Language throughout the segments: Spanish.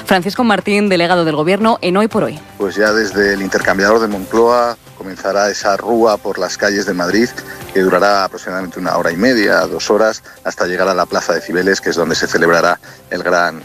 Francisco Martín, delegado del Gobierno en Hoy por Hoy. Pues ya desde el intercambiador de Moncloa comenzará esa rúa por las calles de Madrid que durará aproximadamente 1 hora y media, 2 horas, hasta llegar a la Plaza de Cibeles, que es donde se celebrará el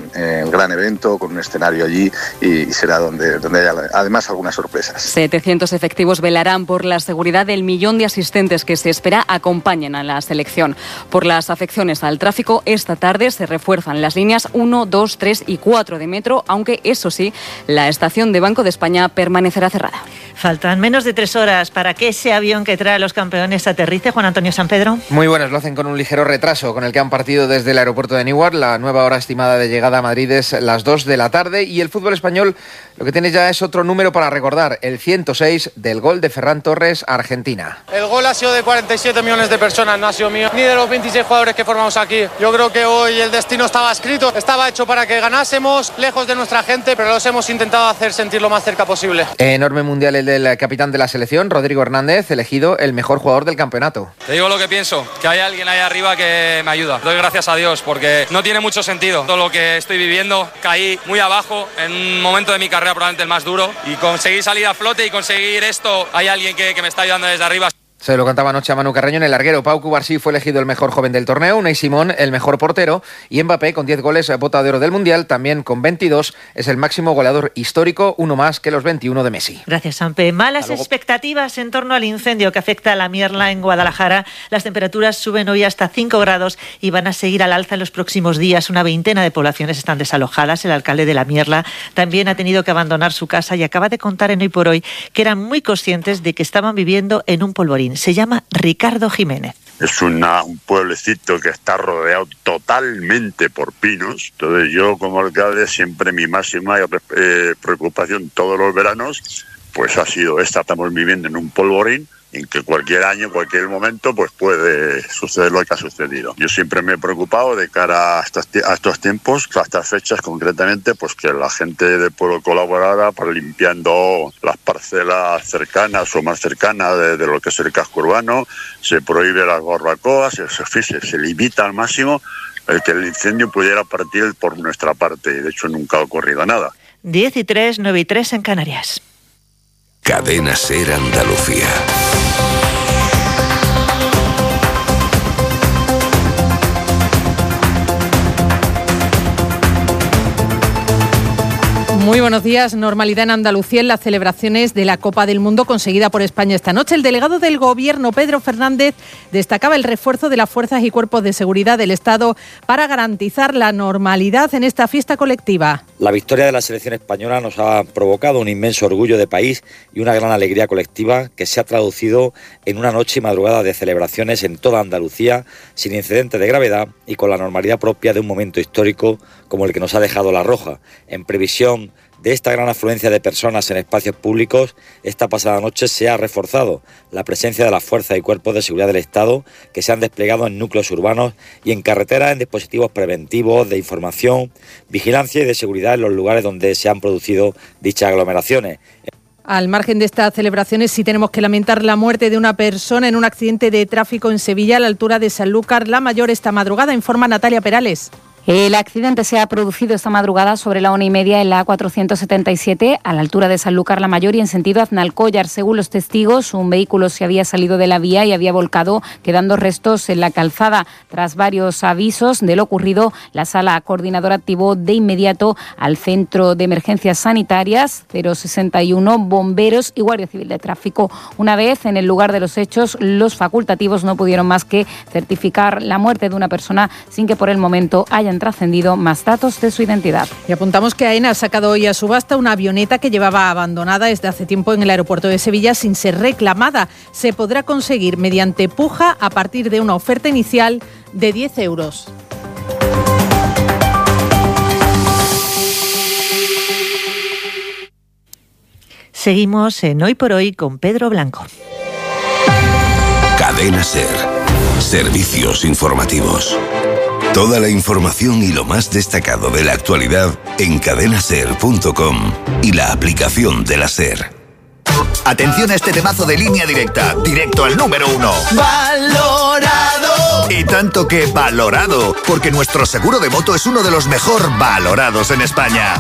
gran evento, con un escenario allí, y será donde haya además algunas sorpresas. 700 efectivos velarán por la seguridad del 1.000.000 de asistentes que se espera acompañen a la selección. Por las afecciones al tráfico, esta tarde se refuerzan las líneas 1, 2, 3 y 4 de metro, aunque eso sí, la estación de Banco de España permanecerá cerrada. Faltan menos de 3 horas para que ese avión que trae a los campeones aterrice. Juan Antonio Sampedro. Muy buenas, lo hacen con un ligero retraso, con el que han partido desde el aeropuerto de Newark. La nueva hora estimada de llegada a Madrid es las 2 de la tarde y el fútbol español lo que tiene ya es otro número para recordar, el 106 del gol de Ferran Torres a Argentina. El gol ha sido de 47 millones de personas, no ha sido mío, ni de los 26 jugadores que formamos aquí. Yo creo que hoy el destino estaba escrito, estaba hecho para que ganásemos, lejos de nuestra gente, pero los hemos intentado hacer sentir lo más cerca posible. Enorme mundial el del capitán de la selección, Rodrigo Hernández, elegido el mejor jugador del campeonato. Te digo lo que pienso, que hay alguien ahí arriba que me ayuda. Doy gracias a Dios porque no tiene mucho sentido todo lo que estoy viviendo. Caí muy abajo en un momento de mi carrera probablemente el más duro y conseguí salir a flote y conseguir esto. Hay alguien que me está ayudando desde arriba. Se lo cantaba anoche a Manu Carreño en el larguero. Pau Cubarsí fue elegido el mejor joven del torneo, Unai Simón el mejor portero y Mbappé con 10 goles bota de oro del Mundial, también con 22, es el máximo goleador histórico, uno más que los 21 de Messi. Gracias, Sampe. Malas expectativas en torno al incendio que afecta a la Mierla en Guadalajara. Las temperaturas suben hoy hasta 5 grados y van a seguir al alza en los próximos días. Una veintena de poblaciones están desalojadas. El alcalde de la Mierla también ha tenido que abandonar su casa y acaba de contar en Hoy por Hoy que eran muy conscientes de que estaban viviendo en un polvorín. Se llama Ricardo Jiménez. Es un pueblecito que está rodeado totalmente por pinos. Entonces yo como alcalde siempre mi máxima preocupación todos los veranos pues ha sido esta. Estamos viviendo en un polvorín en que cualquier año, cualquier momento, pues puede suceder lo que ha sucedido. Yo siempre me he preocupado de cara a estos tiempos, a estas fechas concretamente, pues que la gente del pueblo colaborara para limpiando las parcelas cercanas o más cercanas de lo que es el casco urbano. Se prohíbe las barbacoas, se limita al máximo el que el incendio pudiera partir por nuestra parte, y de hecho nunca ha ocurrido nada. 10:03, 9:03 en Canarias. Cadena SER Andalucía. Muy buenos días. Normalidad en Andalucía en las celebraciones de la Copa del Mundo conseguida por España esta noche. El delegado del Gobierno, Pedro Fernández, destacaba el refuerzo de las fuerzas y cuerpos de seguridad del Estado para garantizar la normalidad en esta fiesta colectiva. La victoria de la selección española nos ha provocado un inmenso orgullo de país y una gran alegría colectiva que se ha traducido en una noche y madrugada de celebraciones en toda Andalucía, sin incidentes de gravedad y con la normalidad propia de un momento histórico como el que nos ha dejado La Roja. En previsión de esta gran afluencia de personas en espacios públicos, esta pasada noche se ha reforzado la presencia de las fuerzas y cuerpos de seguridad del Estado que se han desplegado en núcleos urbanos y en carreteras en dispositivos preventivos, de información, vigilancia y de seguridad en los lugares donde se han producido dichas aglomeraciones. Al margen de estas celebraciones, sí tenemos que lamentar la muerte de una persona en un accidente de tráfico en Sevilla, a la altura de Sanlúcar la Mayor, esta madrugada, informa Natalia Perales. El accidente se ha producido esta madrugada sobre la 1:30 en la A477, a la altura de Sanlúcar la Mayor y en sentido Aznalcóllar. Según los testigos, un vehículo se había salido de la vía y había volcado, quedando restos en la calzada. Tras varios avisos de lo ocurrido, la sala coordinadora activó de inmediato al Centro de Emergencias Sanitarias 061, bomberos y Guardia Civil de Tráfico. Una vez en el lugar de los hechos, los facultativos no pudieron más que certificar la muerte de una persona sin que por el momento hayan trascendido más datos de su identidad. Y apuntamos que AENA ha sacado hoy a subasta una avioneta que llevaba abandonada desde hace tiempo en el aeropuerto de Sevilla sin ser reclamada. Se podrá conseguir mediante puja a partir de una oferta inicial de 10 euros. Seguimos en Hoy por Hoy con Pedro Blanco. Cadena SER. Servicios informativos. Toda la información y lo más destacado de la actualidad en cadenaser.com y la aplicación de la SER. Atención a este temazo de Línea Directa, directo al número 1. ¡Valorado! Y tanto que valorado, porque nuestro seguro de moto es uno de los mejor valorados en España.